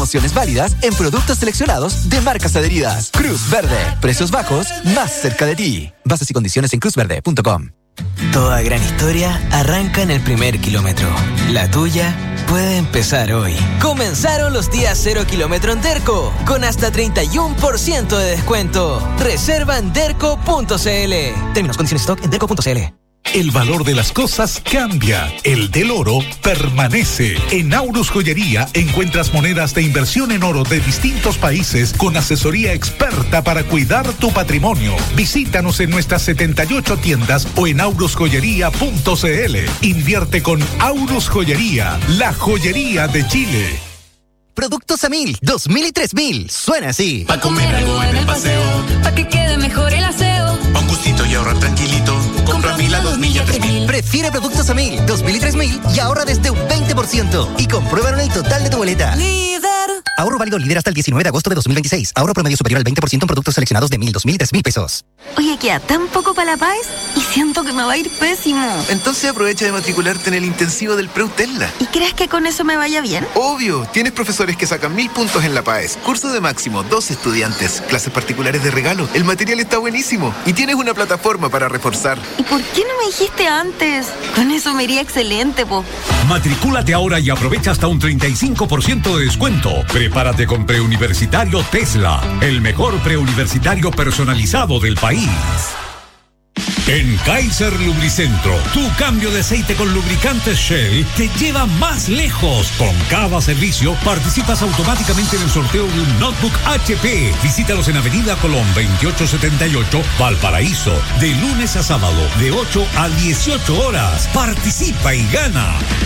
Promociones válidas en productos seleccionados de marcas adheridas. Cruz Verde. Precios bajos más cerca de ti. Bases y condiciones en cruzverde.com. Toda gran historia arranca en el primer kilómetro. La tuya puede empezar hoy. Comenzaron los días 0 kilómetro en Derco, con hasta 31% de descuento. Reserva en derco.cl. Términos, condiciones, stock en derco.cl. El valor de las cosas cambia. El del oro permanece. En Aurus Joyería encuentras monedas de inversión en oro de distintos países con asesoría experta para cuidar tu patrimonio. Visítanos en nuestras 78 tiendas o en aurusjoyería.cl. Invierte con Aurus Joyería, la joyería de Chile. Productos a 1000, 2000 y 3000. Suena así. Pa' comer algo en el paseo, pa' que quede mejor el aseo. Pa' un gustito y ahorrar tranquilito. Compra 1000 a 2000 y a 3000. Prefiere productos a 1000, 2000 y 3000 y ahorra desde un 20%. Y compruébalo en el total de tu boleta. Líder. Ahorro válido líder hasta el 19 de agosto de 2026. Ahorro promedio superior al 20% en productos seleccionados de 1000, 2000 y 3000 pesos. Oye, queda tan poco para la PAES y siento que me va a ir pésimo. Entonces aprovecha de matricularte en el intensivo del Preutella. ¿Y crees que con eso me vaya bien? Obvio, tienes profesores que sacan 1000 puntos en la PAES. Curso de máximo, 2 estudiantes. Clases particulares de regalo. El material está buenísimo. Y tienes una plataforma para reforzar. ¿Y por qué no me dijiste antes? Con eso me iría excelente, po. Matricúlate ahora y aprovecha hasta un 35% de descuento. Prepárate con Preuniversitario Tesla, el mejor preuniversitario personalizado del país. En Kaiser Lubricentro, tu cambio de aceite con lubricantes Shell te lleva más lejos. Con cada servicio participas automáticamente en el sorteo de un notebook HP. Visítalos en Avenida Colón 2878, Valparaíso, de lunes a sábado, de 8 a 18 horas. Participa y gana.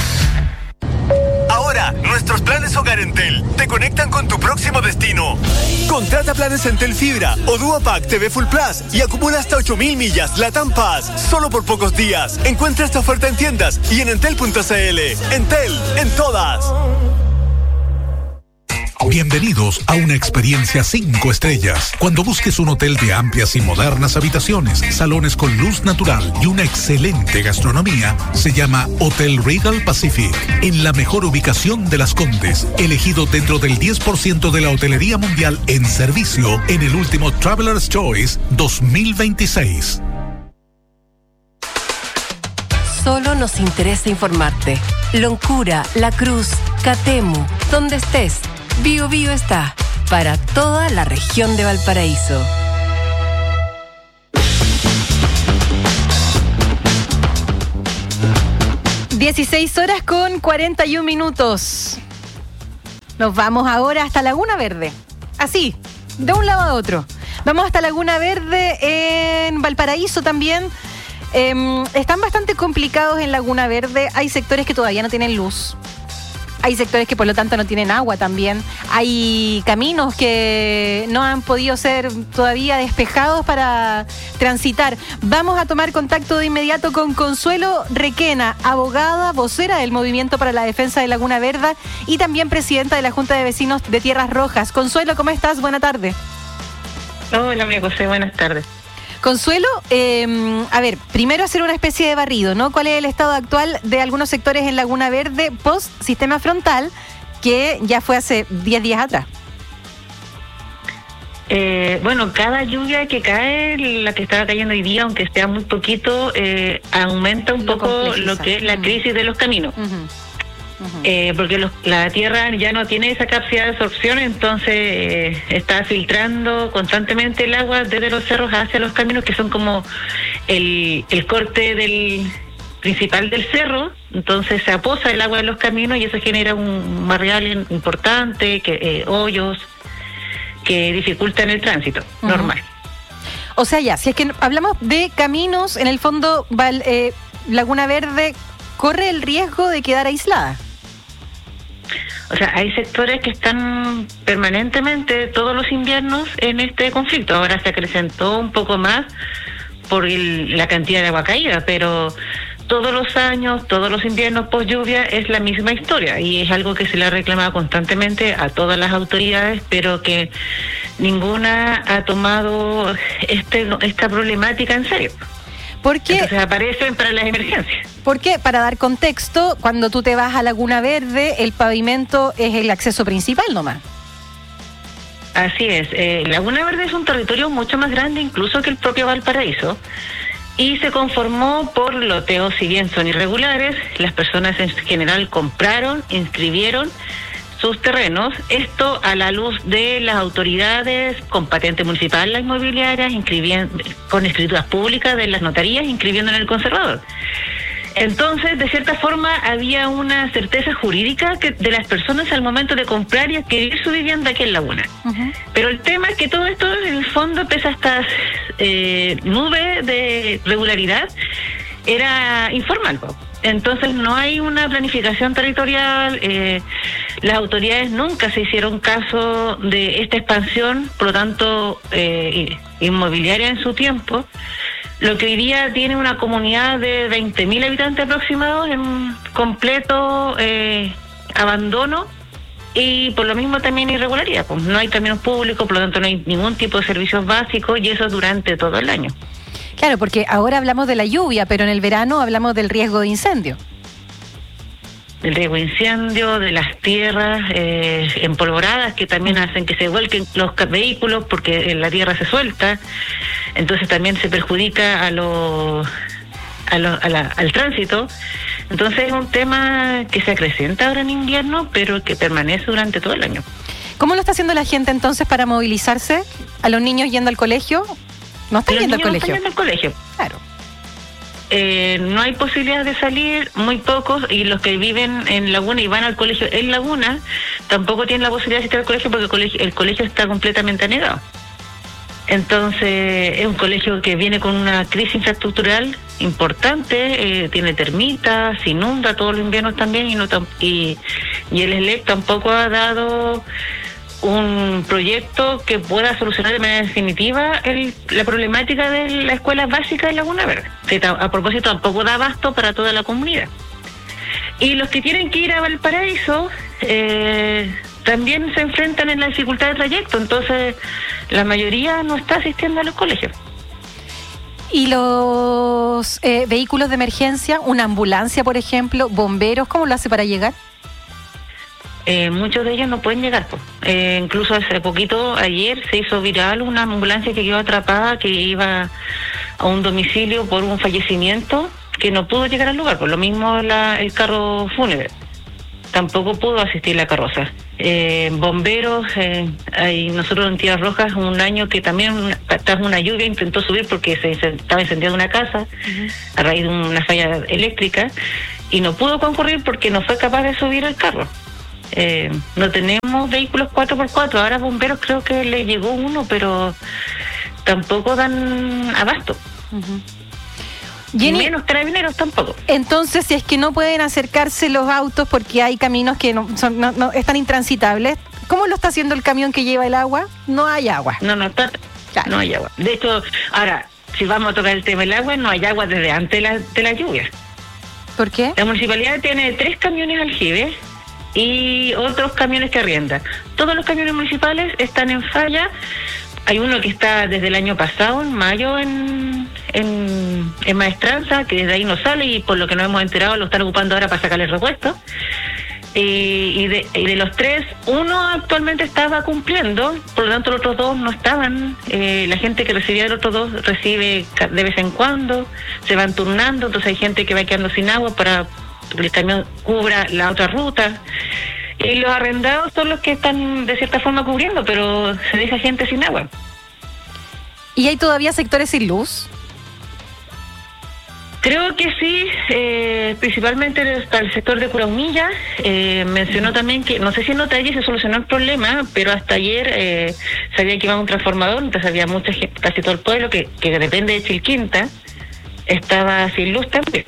Ahora, nuestros planes Hogar Entel te conectan con tu próximo destino. Contrata planes Entel Fibra o Duopack TV Full Plus y acumula hasta 8000 millas Latam Pass solo por pocos días. Encuentra esta oferta en tiendas y en entel.cl. Entel, en todas. Bienvenidos a una experiencia 5 estrellas. Cuando busques un hotel de amplias y modernas habitaciones, salones con luz natural y una excelente gastronomía, se llama Hotel Regal Pacific, en la mejor ubicación de Las Condes, elegido dentro del 10% de la hotelería mundial en servicio en el último Traveler's Choice 2026. Solo nos interesa informarte. Loncura, La Cruz, Catemu, donde estés. Bio Bio está para toda la región de Valparaíso. (16:41). Nos vamos ahora hasta Laguna Verde. Así, de un lado a otro. Vamos hasta Laguna Verde en Valparaíso también. Están bastante complicados en Laguna Verde. Hay sectores que todavía no tienen luz. Hay sectores que por lo tanto no tienen agua también. Hay caminos que no han podido ser todavía despejados para transitar. Vamos a tomar contacto de inmediato con Consuelo Requena, abogada, vocera del Movimiento para la Defensa de Laguna Verde y también presidenta de la Junta de Vecinos de Tierras Rojas. Consuelo, ¿cómo estás? Buena tarde. Hola, María José, buenas tardes. Consuelo, a ver, primero hacer una especie de barrido, ¿no? ¿Cuál es el estado actual de algunos sectores en Laguna Verde post sistema frontal, que ya fue hace 10 días atrás? Bueno, cada lluvia que cae, la que estaba cayendo hoy día, aunque sea muy poquito, aumenta un poco lo que es la crisis de los caminos. Porque la tierra ya no tiene esa capacidad de absorción, entonces está filtrando constantemente el agua desde los cerros hacia los caminos, que son como el corte del principal del cerro. Entonces se aposa el agua en los caminos y eso genera un barrial importante, hoyos que dificultan el tránsito normal. O sea, ya, si es que hablamos de caminos, en el fondo Laguna Verde corre el riesgo de quedar aislada. O sea, hay sectores que están permanentemente todos los inviernos en este conflicto. Ahora se acrecentó un poco más por la cantidad de agua caída, pero todos los años, todos los inviernos post lluvia es la misma historia y es algo que se le ha reclamado constantemente a todas las autoridades, pero que ninguna ha tomado esta problemática en serio. Entonces aparecen para las emergencias. Porque, para dar contexto, cuando tú te vas a Laguna Verde, el pavimento es el acceso principal nomás. Así es. Laguna Verde es un territorio mucho más grande incluso que el propio Valparaíso. Y se conformó por loteos, si bien son irregulares, las personas en general compraron, inscribieron sus terrenos, esto a la luz de las autoridades con patente municipal, las inmobiliarias, con escrituras públicas de las notarías, inscribiendo en el conservador. Entonces, de cierta forma, había una certeza jurídica de las personas al momento de comprar y adquirir su vivienda aquí en Laguna. Uh-huh. Pero el tema es que todo esto, en el fondo, pese a estas nubes de regularidad, era informal. Entonces, no hay una planificación territorial. Las autoridades nunca se hicieron caso de esta expansión, por lo tanto, inmobiliaria en su tiempo. Lo que hoy día tiene una comunidad de 20.000 habitantes aproximados en completo abandono y por lo mismo también irregularidad. Pues no hay caminos públicos, por lo tanto no hay ningún tipo de servicios básicos y eso durante todo el año. Claro, porque ahora hablamos de la lluvia, pero en el verano hablamos del riesgo de incendio. Del riesgo de incendio, de las tierras empolvoradas que también hacen que se vuelquen los vehículos porque la tierra se suelta, entonces también se perjudica al tránsito. Entonces es un tema que se acrecienta ahora en invierno, pero que permanece durante todo el año. ¿Cómo lo está haciendo la gente entonces para movilizarse? ¿A los niños yendo al colegio? ¿No están yendo al colegio? No están yendo al colegio. Claro. No hay posibilidad de salir, muy pocos, y los que viven en Laguna y van al colegio en Laguna tampoco tienen la posibilidad de asistir al colegio porque el colegio está completamente anegado. Entonces es un colegio que viene con una crisis infraestructural importante, tiene termitas, se inunda todos los inviernos también y el ESLEC tampoco ha dado un proyecto que pueda solucionar de manera definitiva la problemática de la escuela básica de Laguna Verde. A propósito, tampoco da abasto para toda la comunidad. Y los que tienen que ir a Valparaíso también se enfrentan en la dificultad de trayecto, entonces la mayoría no está asistiendo a los colegios. ¿Y los vehículos de emergencia, una ambulancia, por ejemplo, bomberos, cómo lo hace para llegar? Muchos de ellos no pueden llegar. Incluso hace poquito, ayer, se hizo viral una ambulancia que quedó atrapada, que iba a un domicilio por un fallecimiento, que no pudo llegar al lugar. Por lo mismo el carro fúnebre tampoco pudo asistir la carroza. Bomberos, nosotros en Tierras Rojas un año que también tras una lluvia intentó subir porque estaba incendiada una casa a raíz de una falla eléctrica y no pudo concurrir porque no fue capaz de subir el carro. No tenemos vehículos 4x4, ahora bomberos creo que le llegó uno, pero tampoco dan abasto. Uh-huh. Jenny, menos carabineros tampoco. Entonces, si es que no pueden acercarse los autos porque hay caminos que no están intransitables, ¿cómo lo está haciendo el camión que lleva el agua? No hay agua. No hay agua. De hecho, ahora, si vamos a tocar el tema del agua, no hay agua desde antes de la lluvia. ¿Por qué? La municipalidad tiene 3 camiones aljibes y otros camiones que arrienda. Todos los camiones municipales están en falla. Hay uno que está desde el año pasado, en mayo, en Maestranza, que desde ahí no sale y por lo que nos hemos enterado lo están ocupando ahora para sacarle repuestos. Y de los 3, uno actualmente estaba cumpliendo, por lo tanto los otros 2 no estaban. La gente que recibía de los otros 2 recibe de vez en cuando, se van turnando, entonces hay gente que va quedando sin agua para que el camión cubra la otra ruta. Y los arrendados son los que están de cierta forma cubriendo, pero se deja gente sin agua. ¿Y hay todavía sectores sin luz? Creo que sí, principalmente para el sector de Curaumilla. Mencionó también que, no sé si en otra se solucionó el problema, pero hasta ayer sabía que iba a un transformador, entonces había mucha gente, casi todo el pueblo que depende de Chilquinta, estaba sin luz también.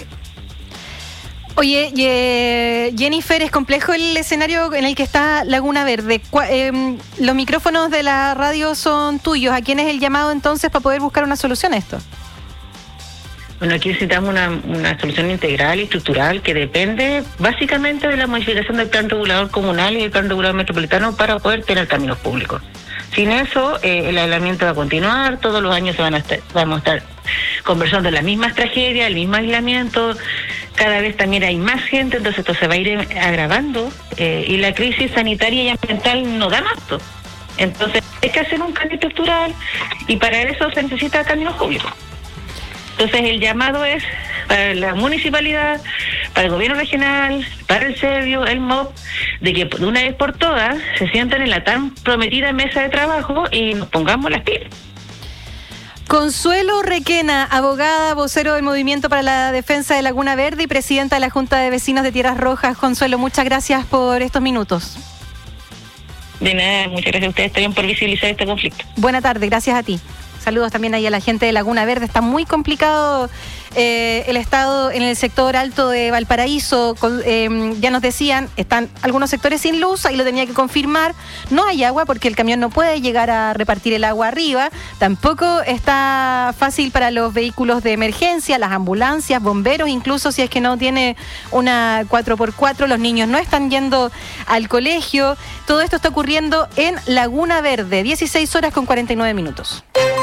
Oye, Jennifer, es complejo el escenario en el que está Laguna Verde. Los micrófonos de la radio son tuyos. ¿A quién es el llamado entonces para poder buscar una solución a esto? Bueno, aquí necesitamos una solución integral y estructural que depende básicamente de la modificación del plan regulador comunal y del plan regulador metropolitano para poder tener caminos públicos. Sin eso, el aislamiento va a continuar, todos los años vamos a estar conversando de las mismas tragedias, el mismo aislamiento, cada vez también hay más gente, entonces esto se va a ir agravando y la crisis sanitaria y ambiental no da más. Entonces hay que hacer un cambio estructural y para eso se necesita caminos públicos. Entonces el llamado es para la municipalidad, para el gobierno regional, para el SEBIO, el MOP, de que de una vez por todas se sientan en la tan prometida mesa de trabajo y nos pongamos las pilas. Consuelo Requena, abogada, vocero del Movimiento para la Defensa de Laguna Verde y presidenta de la Junta de Vecinos de Tierras Rojas. Consuelo, muchas gracias por estos minutos. De nada, muchas gracias a ustedes también por visibilizar este conflicto. Buena tarde, gracias a ti. Saludos también ahí a la gente de Laguna Verde. Está muy complicado el estado en el sector alto de Valparaíso. Ya nos decían, están algunos sectores sin luz, ahí lo tenía que confirmar. No hay agua porque el camión no puede llegar a repartir el agua arriba. Tampoco está fácil para los vehículos de emergencia, las ambulancias, bomberos, incluso si es que no tiene una 4x4. Los niños no están yendo al colegio. Todo esto está ocurriendo en Laguna Verde, 16 horas con 49 minutos.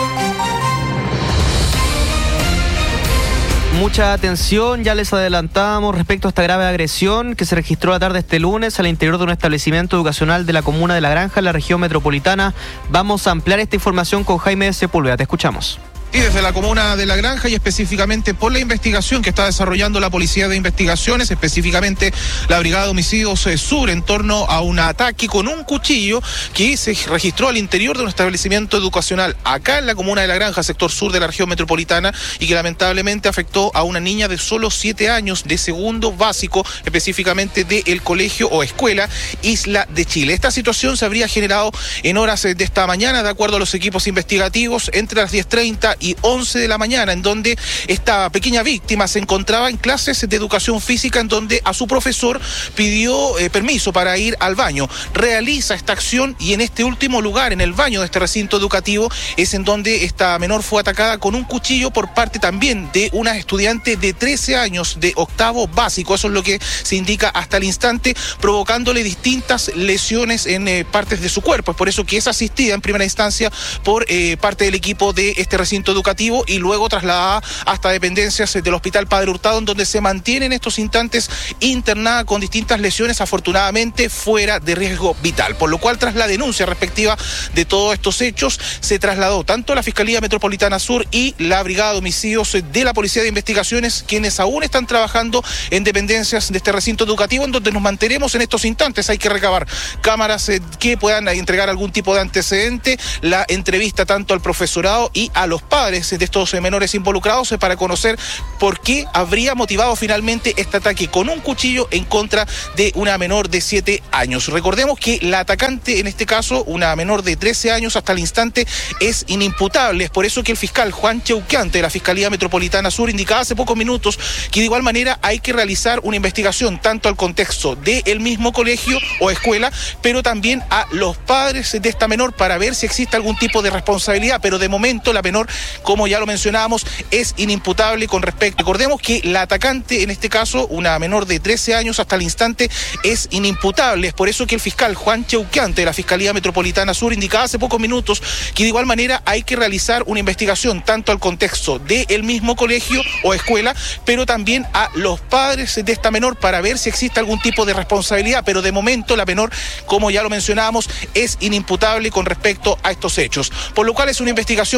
Mucha atención, ya les adelantábamos respecto a esta grave agresión que se registró la tarde de este lunes al interior de un establecimiento educacional de la comuna de La Granja, en la región metropolitana. Vamos a ampliar esta información con Jaime Sepúlveda. Te escuchamos. Y desde la comuna de La Granja y específicamente por la investigación que está desarrollando la Policía de Investigaciones, específicamente la Brigada de Homicidios Sur, en torno a un ataque con un cuchillo que se registró al interior de un establecimiento educacional acá en la comuna de La Granja, sector sur de la región metropolitana, y que lamentablemente afectó a una niña de solo 7 años de segundo básico, específicamente del colegio o escuela Isla de Chile. Esta situación se habría generado en horas de esta mañana, de acuerdo a los equipos investigativos, entre las 10:30 y 11 de la mañana, en donde esta pequeña víctima se encontraba en clases de educación física, en donde a su profesor pidió permiso para ir al baño. Realiza esta acción y en este último lugar, en el baño de este recinto educativo, es en donde esta menor fue atacada con un cuchillo por parte también de una estudiante de 13 años de octavo básico. Eso es lo que se indica hasta el instante, provocándole distintas lesiones en partes de su cuerpo. Es por eso que es asistida en primera instancia por parte del equipo de este recinto educativo y luego trasladada hasta dependencias del Hospital Padre Hurtado, en donde se mantiene en estos instantes internada con distintas lesiones, afortunadamente fuera de riesgo vital. Por lo cual, tras la denuncia respectiva de todos estos hechos, se trasladó tanto la Fiscalía Metropolitana Sur y la Brigada de Homicidios de la Policía de Investigaciones, quienes aún están trabajando en dependencias de este recinto educativo, en donde nos mantenemos en estos instantes. Hay que recabar cámaras que puedan entregar algún tipo de antecedente, la entrevista tanto al profesorado y a los padres de estos menores involucrados para conocer por qué habría motivado finalmente este ataque con un cuchillo en contra de una menor de 7 años. Recordemos que la atacante, en este caso, una menor de 13 años, hasta el instante es inimputable. Es por eso que el fiscal Juan Cheuqueante de la Fiscalía Metropolitana Sur indicaba hace pocos minutos que de igual manera hay que realizar una investigación tanto al contexto del mismo colegio o escuela, pero también a los padres de esta menor para ver si existe algún tipo de responsabilidad. Pero de momento la menor, como ya lo mencionábamos, es inimputable con respecto. Recordemos que la atacante, en este caso, una menor de 13 años, hasta el instante es inimputable. Es por eso que el fiscal Juan Cheuqueante de la Fiscalía Metropolitana Sur indicaba hace pocos minutos que de igual manera hay que realizar una investigación tanto al contexto del mismo colegio o escuela, pero también a los padres de esta menor para ver si existe algún tipo de responsabilidad. Pero de momento la menor, como ya lo mencionábamos, es inimputable con respecto a estos hechos. Por lo cual es una investigación